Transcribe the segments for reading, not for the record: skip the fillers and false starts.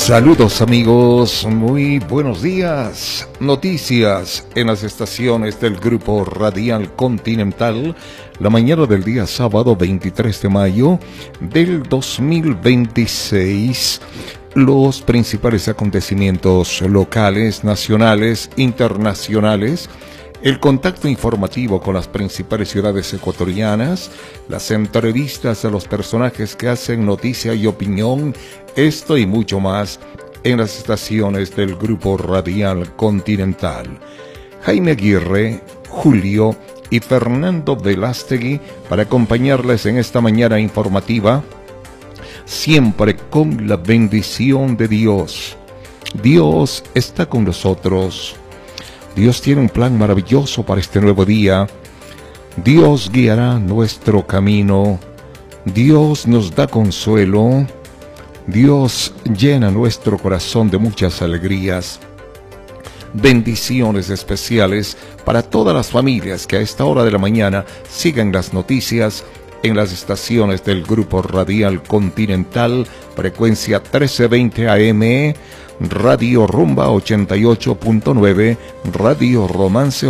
Saludos amigos, muy buenos días. Noticias en las estaciones del Grupo Radial Continental, la mañana del día sábado 23 de mayo del 2026. Los principales acontecimientos locales, nacionales, internacionales, el contacto informativo con las principales ciudades ecuatorianas, las entrevistas a los personajes que hacen noticia y opinión, esto y mucho más en las estaciones del Grupo Radial Continental. Jaime Aguirre, Julio y Fernando Velástegui para acompañarles en esta mañana informativa, siempre con la bendición de Dios. Dios está con nosotros. Dios tiene un plan maravilloso para este nuevo día. Dios guiará nuestro camino. Dios nos da consuelo. Dios llena nuestro corazón de muchas alegrías. Bendiciones especiales para todas las familias que a esta hora de la mañana siguen las noticias en las estaciones del Grupo Radial Continental, frecuencia 1320 AM, Radio Rumba 88.9, Radio Romance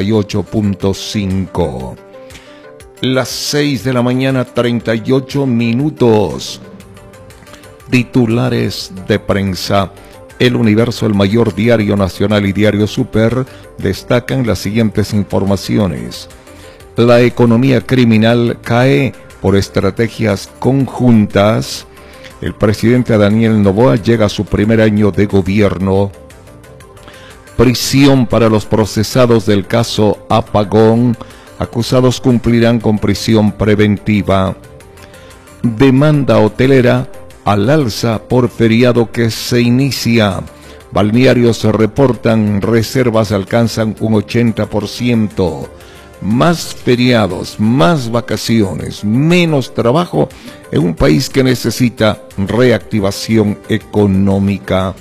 88.5. Las 6 de la mañana, 38 minutos. Titulares de prensa. El Universo, el mayor diario nacional, y Diario Super destacan las siguientes informaciones. La economía criminal cae por estrategias conjuntas. El presidente Daniel Noboa llega a su primer año de gobierno. Prisión para los procesados del caso Apagón. Acusados cumplirán con prisión preventiva. Demanda hotelera al alza por feriado que se inicia. Balnearios se reportan, reservas alcanzan un 80%. Más feriados, más vacaciones, menos trabajo en un país que necesita reactivación económica.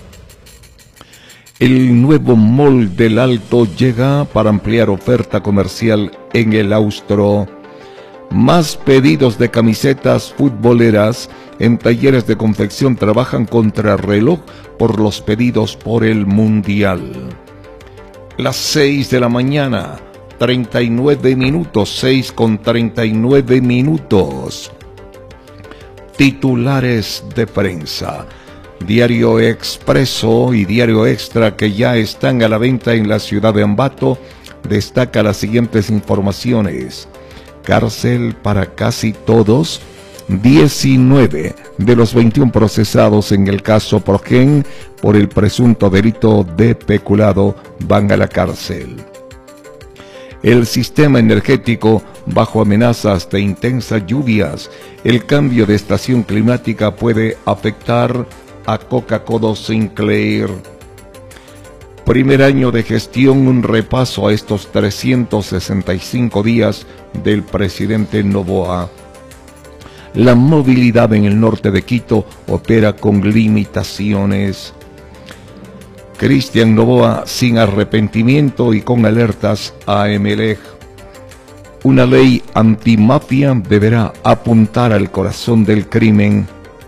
El nuevo Mall del Alto llega para ampliar oferta comercial en el Austro. Más pedidos de camisetas futboleras. En talleres de confección trabajan contra reloj por los pedidos por el Mundial. Las 6 de la mañana, 39 minutos, 6 con 39 minutos. Titulares de prensa. Diario Expreso y Diario Extra, que ya están a la venta en la ciudad de Ambato, destaca las siguientes informaciones. Cárcel para casi todos. 19 de los 21 procesados en el caso Progen por el presunto delito de peculado van a la cárcel. El sistema energético bajo amenazas de intensas lluvias. El cambio de estación climática puede afectar a Coca-Cola Sinclair. Primer año de gestión, un repaso a estos 365 días del presidente Noboa. La movilidad en el norte de Quito opera con limitaciones. Cristian Noboa sin arrepentimiento y con alertas a Emelec. Una ley antimafia deberá apuntar al corazón del crimen.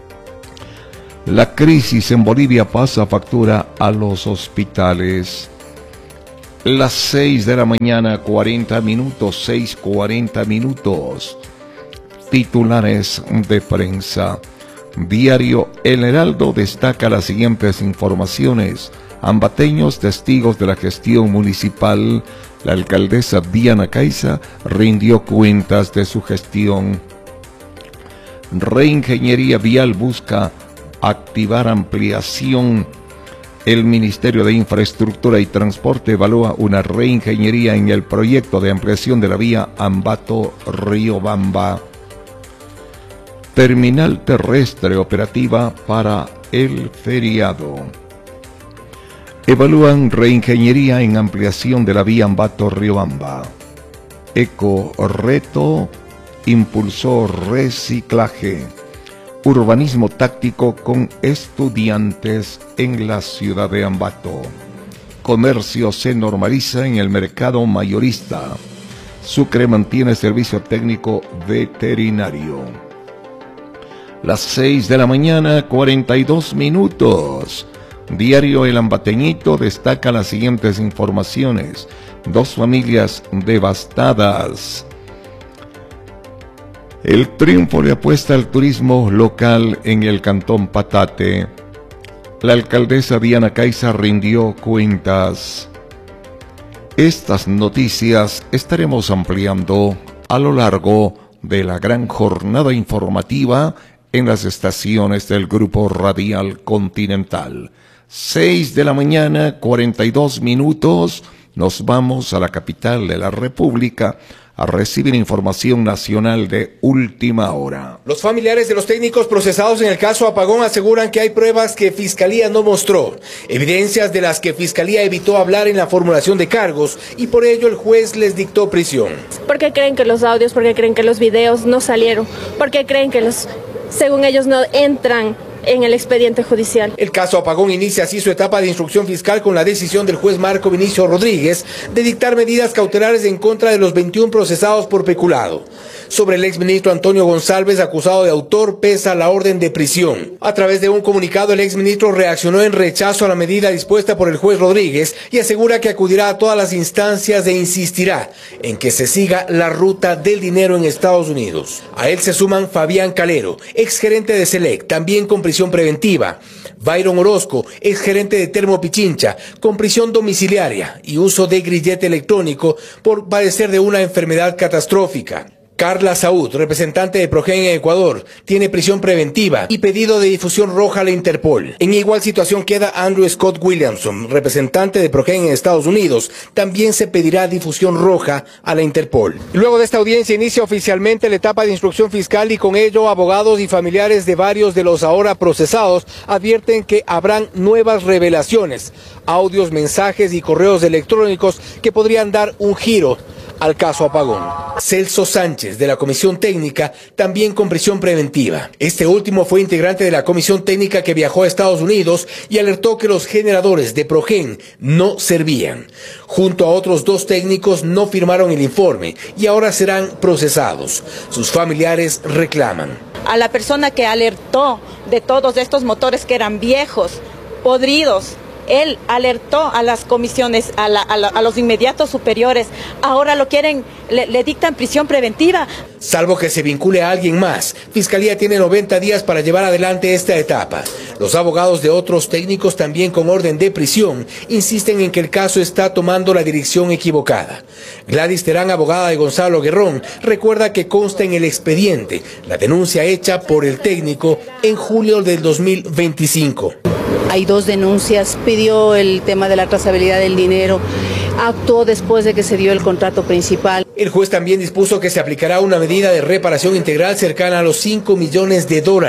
La crisis en Bolivia pasa factura a los hospitales. Las 6 de la mañana, 40 minutos, 6:40 minutos. Titulares de prensa. Diario El Heraldo destaca las siguientes informaciones. Ambateños testigos de la gestión municipal. La alcaldesa Diana Caiza rindió cuentas de su gestión. Reingeniería Vial busca activar ampliación. El Ministerio de Infraestructura y Transporte evalúa una reingeniería en el proyecto de ampliación de la vía Ambato-Riobamba. Terminal terrestre operativa para el feriado. Evalúan reingeniería en ampliación de la vía Ambato-Riobamba. Ecoreto impulsó reciclaje. Urbanismo táctico con estudiantes en la ciudad de Ambato. Comercio se normaliza en el mercado mayorista. Sucre mantiene servicio técnico veterinario. Las 6 de la mañana, 42 minutos. Diario El Ambateñito destaca las siguientes informaciones. 2 familias devastadas. El triunfo le apuesta al turismo local en el Cantón Patate. La alcaldesa Diana Caiza rindió cuentas. Estas noticias estaremos ampliando a lo largo de la gran jornada informativa en las estaciones del Grupo Radial Continental. 6 de la mañana, 42 minutos. Nos vamos a la capital de la República a recibir información nacional de última hora. Los familiares de los técnicos procesados en el caso Apagón aseguran que hay pruebas que Fiscalía no mostró, evidencias de las que Fiscalía evitó hablar en la formulación de cargos y por ello el juez les dictó prisión. ¿Por qué creen que los audios, por qué creen que los videos no salieron? ¿Por qué creen que según ellos, no entran en el expediente judicial? El caso Apagón inicia así su etapa de instrucción fiscal con la decisión del juez Marco Vinicio Rodríguez de dictar medidas cautelares en contra de los 21 procesados por peculado. Sobre el exministro Antonio González, acusado de autor, pesa la orden de prisión. A través de un comunicado, el exministro reaccionó en rechazo a la medida dispuesta por el juez Rodríguez y asegura que acudirá a todas las instancias e insistirá en que se siga la ruta del dinero en Estados Unidos. A él se suman Fabián Calero, exgerente de Select, también con prisión preventiva; Byron Orozco, exgerente de Termo Pichincha, con prisión domiciliaria y uso de grillete electrónico por padecer de una enfermedad catastrófica. Carla Saúd, representante de Progen en Ecuador, tiene prisión preventiva y pedido de difusión roja a la Interpol. En igual situación queda Andrew Scott Williamson, representante de Progen en Estados Unidos. También se pedirá difusión roja a la Interpol. Luego de esta audiencia inicia oficialmente la etapa de instrucción fiscal y con ello abogados y familiares de varios de los ahora procesados advierten que habrán nuevas revelaciones, audios, mensajes y correos electrónicos que podrían dar un giro al caso Apagón. Celso Sánchez, de la Comisión Técnica, también con prisión preventiva. Este último fue integrante de la Comisión Técnica que viajó a Estados Unidos y alertó que los generadores de Progen no servían. Junto a otros 2 técnicos no firmaron el informe y ahora serán procesados. Sus familiares reclaman. A la persona que alertó de todos estos motores que eran viejos, podridos, él alertó a las comisiones, a los inmediatos superiores. Ahora lo quieren, le dictan prisión preventiva. Salvo que se vincule a alguien más, Fiscalía tiene 90 días para llevar adelante esta etapa. Los abogados de otros técnicos, también con orden de prisión, insisten en que el caso está tomando la dirección equivocada. Gladys Terán, abogada de Gonzalo Guerrón, recuerda que consta en el expediente la denuncia hecha por el técnico en julio del 2025. Hay 2 denuncias, pidió el tema de la trazabilidad del dinero, actuó después de que se dio el contrato principal. El juez también dispuso que se aplicará una medida de reparación integral cercana a los $5 millones,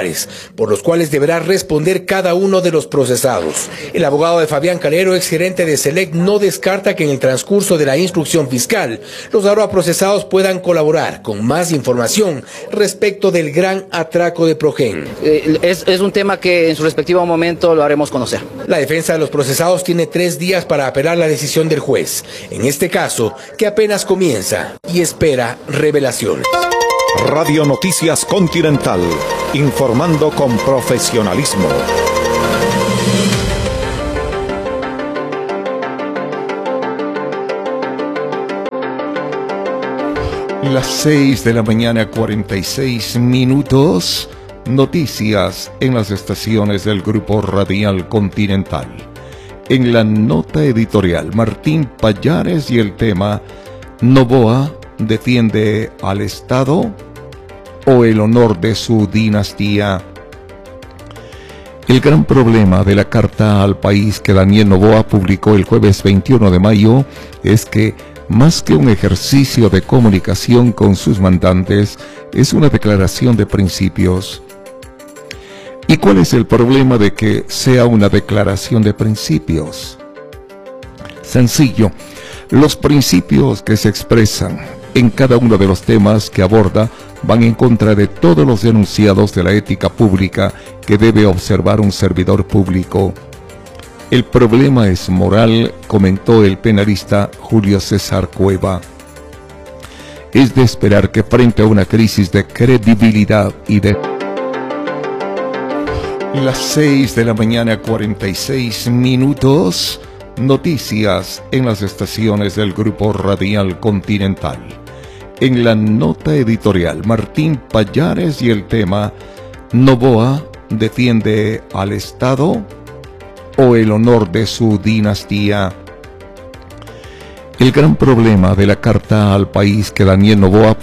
por los cuales deberá responder cada uno de los procesados. El abogado de Fabián Calero, exgerente de Select, no descarta que en el transcurso de la instrucción fiscal, los ahora procesados puedan colaborar con más información respecto del gran atraco de Progen. Es un tema que en su respectivo momento lo haremos conocer. La defensa de los procesados tiene 3 días para apelar la decisión del juez, en este caso, que apenas comienza y espera revelaciones. Radio Noticias Continental, informando con profesionalismo. Las 6 de la mañana, 46 minutos. Noticias en las estaciones del Grupo Radial Continental. En la nota editorial, Martín Payares y el tema: ¿Noboa defiende al Estado o el honor de su dinastía? El gran problema de la carta al país que Daniel Noboa publicó el jueves 21 de mayo es que, más que un ejercicio de comunicación con sus mandantes, es una declaración de principios. ¿Y cuál es el problema de que sea una declaración de principios? Sencillo. Los principios que se expresan en cada uno de los temas que aborda van en contra de todos los enunciados de la ética pública que debe observar un servidor público. El problema es moral, comentó el penalista Julio César Cueva. Es de esperar que frente a una crisis de credibilidad y de Las 6 de la mañana, 46 minutos. Noticias en las estaciones del Grupo Radial Continental. En la nota editorial, Martín Pallares y el tema: ¿Noboa defiende al Estado o el honor de su dinastía? El gran problema de la carta al país que Daniel Noboa